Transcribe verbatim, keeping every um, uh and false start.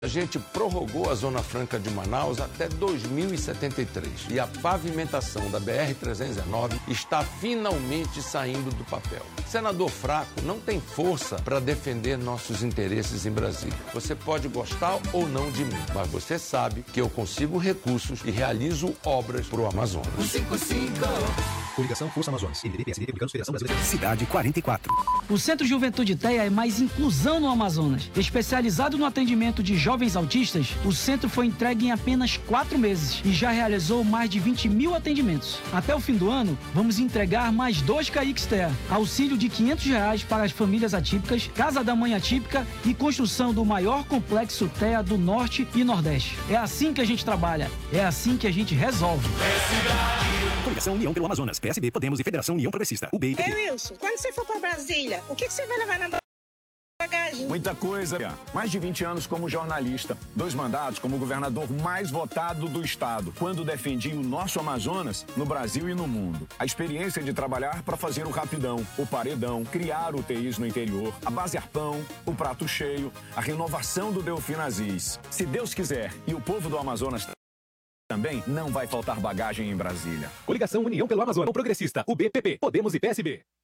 A gente prorrogou a Zona Franca de Manaus até dois mil e setenta e três e a pavimentação da B R trezentos e dezenove está finalmente saindo do papel. Senador fraco não tem força para defender nossos interesses em Brasília. Você pode gostar ou não de mim, mas você sabe que eu consigo recursos e realizo obras para o Amazonas. cinco cinco Coligação Força Amazonas. M D B, P S D, Republicanos, Federação Brasileira. Cidade quarenta e quatro. O Centro Juventude Teia é mais inclusão no Amazonas. Especializado no atendimento de jovens autistas, o centro foi entregue em apenas quatro meses e já realizou mais de vinte mil atendimentos. Até o fim do ano, vamos entregar mais dois C A I Cs Teia, auxílio de quinhentos reais para as famílias atípicas, casa da mãe atípica e construção do maior complexo Teia do Norte e Nordeste. É assim que a gente trabalha, é assim que a gente resolve. Coligação União pelo Amazonas, P S B, Podemos e Federação União Progressista, U B e P P. Ei, Wilson, quando você for para Brasília, o que, que você vai levar na bagagem? Muita coisa. Mais de vinte anos como jornalista, dois mandatos como governador mais votado do estado, quando defendi o nosso Amazonas no Brasil e no mundo. A experiência de trabalhar para fazer o rapidão, o paredão, criar U T Is no interior, a base Arpão, o prato cheio, a renovação do Delfim Aziz. Se Deus quiser e o povo do Amazonas também, não vai faltar bagagem em Brasília. Coligação União pelo Amazonas, o Progressista, U B, P P, Podemos e P S B.